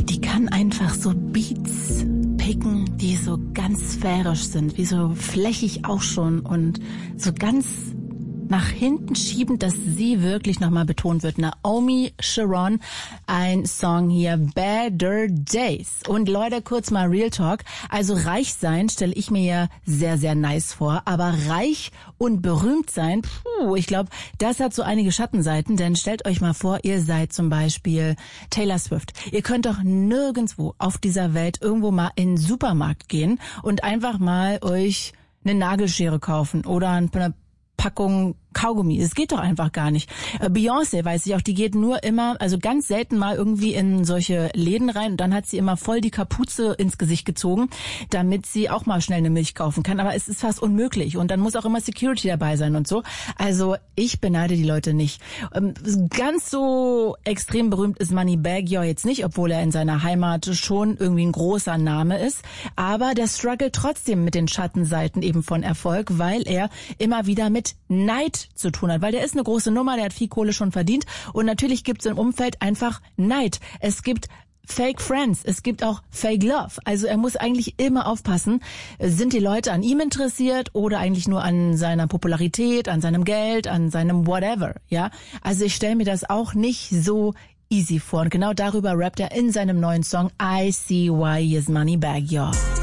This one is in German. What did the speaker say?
Die kann einfach so Beats picken, die so ganz sphärisch sind, wie so flächig auch schon und so ganz nach hinten schiebend, dass sie wirklich nochmal betont wird. Naomi Sharon, ein Song hier, Better Days. Und Leute, kurz mal Real Talk. Also reich sein stelle ich mir ja sehr, sehr nice vor. Aber reich und berühmt sein, ich glaube, das hat so einige Schattenseiten. Denn stellt euch mal vor, ihr seid zum Beispiel Taylor Swift. Ihr könnt doch nirgendwo auf dieser Welt irgendwo mal in den Supermarkt gehen und einfach mal euch eine Nagelschere kaufen oder eine Packung Kaugummi. Das geht doch einfach gar nicht. Beyoncé, weiß ich auch, die geht nur immer, also ganz selten mal irgendwie in solche Läden rein und dann hat sie immer voll die Kapuze ins Gesicht gezogen, damit sie auch mal schnell eine Milch kaufen kann. Aber es ist fast unmöglich und dann muss auch immer Security dabei sein und so. Also ich beneide die Leute nicht. Ganz so extrem berühmt ist Moneybagg ja jetzt nicht, obwohl er in seiner Heimat schon irgendwie ein großer Name ist. Aber der struggelt trotzdem mit den Schattenseiten eben von Erfolg, weil er immer wieder mit Neid zu tun hat, weil der ist eine große Nummer, der hat viel Kohle schon verdient und natürlich gibt es im Umfeld einfach Neid. Es gibt Fake Friends, es gibt auch Fake Love. Also er muss eigentlich immer aufpassen, sind die Leute an ihm interessiert oder eigentlich nur an seiner Popularität, an seinem Geld, an seinem whatever, ja? Also ich stelle mir das auch nicht so easy vor und genau darüber rappt er in seinem neuen Song I See Why His Money Bag, ja.